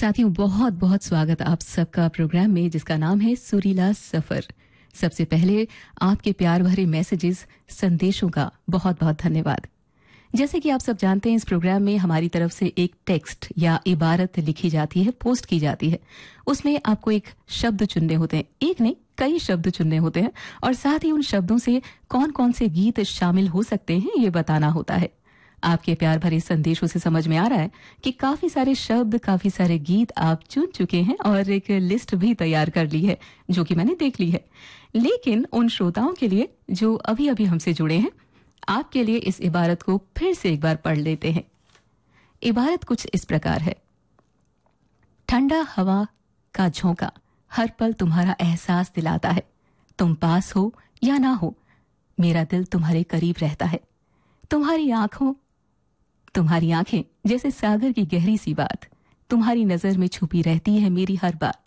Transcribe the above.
साथियों, बहुत बहुत स्वागत आप सबका प्रोग्राम में जिसका नाम है सुरीला सफर। सबसे पहले आपके प्यार भरे मैसेजेस, संदेशों का बहुत बहुत धन्यवाद। जैसे कि आप सब जानते हैं, इस प्रोग्राम में हमारी तरफ से एक टेक्स्ट या इबारत लिखी जाती है, पोस्ट की जाती है। उसमें आपको एक शब्द चुनने होते हैं, एक नहीं कई शब्द चुनने होते हैं, और साथ ही उन शब्दों से कौन कौन से गीत शामिल हो सकते हैं ये बताना होता है। आपके प्यार भरे संदेशों से समझ में आ रहा है कि काफी सारे शब्द, काफी सारे गीत आप चुन चुके हैं और एक लिस्ट भी तैयार कर ली है, जो कि मैंने देख ली है। लेकिन उन श्रोताओं के लिए जो अभी अभी हमसे जुड़े हैं, आपके लिए इस इबारत को फिर से एक बार पढ़ लेते हैं। इबारत कुछ इस प्रकार है। ठंडा हवा का झोंका हर पल तुम्हारा एहसास दिलाता है। तुम पास हो या ना हो, मेरा दिल तुम्हारे करीब रहता है। तुम्हारी आंखें जैसे सागर की गहरी सी बात, तुम्हारी नजर में छुपी रहती है मेरी हर बात।